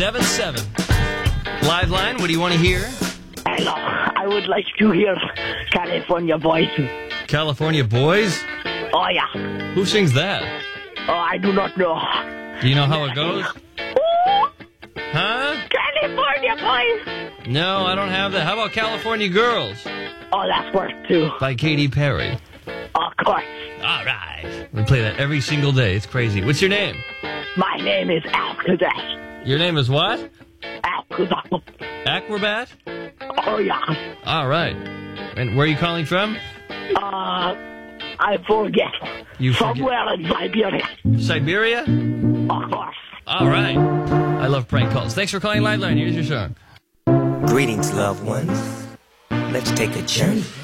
877. Live line, what do you want to hear? Hello, I would like to hear California Boys. California Boys? Oh, yeah. Who sings that? Oh, I do not know. Do you know how it goes? Ooh, Huh? California Boys. No, I don't have that. How about California Girls? Oh, that's worth too. By Katy Perry. Of course. All right. We play that every single day. It's crazy. What's your name? My name is Alcazar. Your name is what? Alcazar. Acrobat? Oh, yeah. All right. And where are you calling from? I forget. You forget. Somewhere in Siberia. Siberia? Of course. All right. I love prank calls. Thanks for calling Liveline. Here's your song. Greetings, loved ones. Let's take a journey.